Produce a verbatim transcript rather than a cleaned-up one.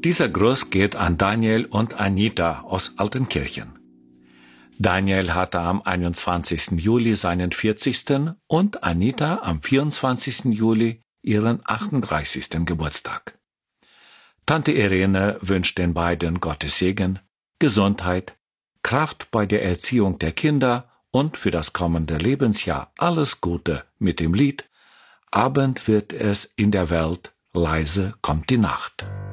Dieser Gruß geht an Daniel und Anita aus Altenkirchen. Daniel hatte am einundzwanzigsten Juli seinen vierzigsten und Anita am vierundzwanzigsten Juli ihren achtunddreißigsten Geburtstag. Tante Irene wünscht den beiden Gottes Segen, Gesundheit, Kraft bei der Erziehung der Kinder und für das kommende Lebensjahr alles Gute mit dem Lied Abend wird es in der Welt, leise kommt die Nacht.